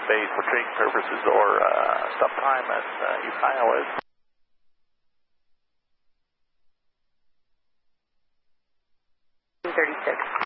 base for training purposes or stop time at Ukiah was. 36.